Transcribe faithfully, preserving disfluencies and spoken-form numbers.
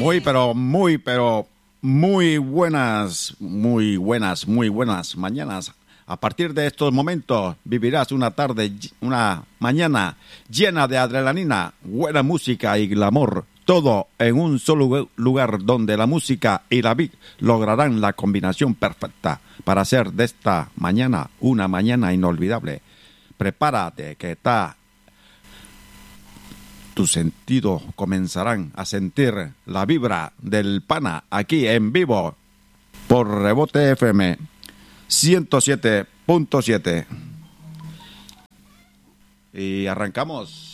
Muy, pero, muy, pero, muy buenas, muy buenas, muy buenas mañanas. A partir de estos momentos vivirás una tarde, una mañana llena de adrenalina, buena música y glamour. Todo en un solo lugar donde la música y la Vic lograrán la combinación perfecta para hacer de esta mañana una mañana inolvidable. Prepárate que está... tus sentidos comenzarán a sentir la vibra del pana aquí en vivo por Rebote F M ciento siete punto siete. Y arrancamos.